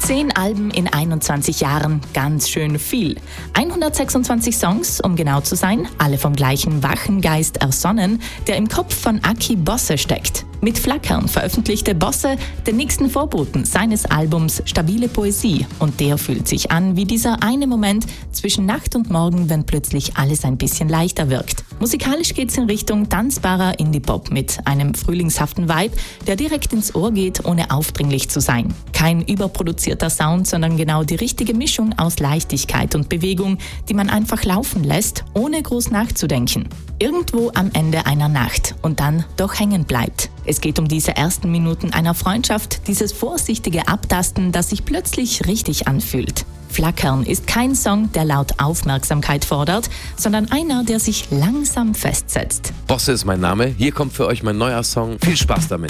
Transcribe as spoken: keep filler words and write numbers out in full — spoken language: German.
Zehn Alben in einundzwanzig Jahren, ganz schön viel. hundertsechsundzwanzig Songs, um genau zu sein, alle vom gleichen wachen Geist ersonnen, der im Kopf von Aki Bosse steckt. Mit Flackern veröffentlichte Bosse den nächsten Vorboten seines Albums Stabile Poesie, und der fühlt sich an wie dieser eine Moment zwischen Nacht und Morgen, wenn plötzlich alles ein bisschen leichter wirkt. Musikalisch geht's in Richtung tanzbarer Indie-Pop mit einem frühlingshaften Vibe, der direkt ins Ohr geht, ohne aufdringlich zu sein. Kein überproduzierter Sound, sondern genau die richtige Mischung aus Leichtigkeit und Bewegung, die man einfach laufen lässt, ohne groß nachzudenken. Irgendwo am Ende einer Nacht und dann doch hängen bleibt. Es geht um diese ersten Minuten einer Freundschaft, dieses vorsichtige Abtasten, das sich plötzlich richtig anfühlt. Flackern ist kein Song, der laut Aufmerksamkeit fordert, sondern einer, der sich langsam festsetzt. Bosse ist mein Name. Hier kommt für euch mein neuer Song. Viel Spaß damit.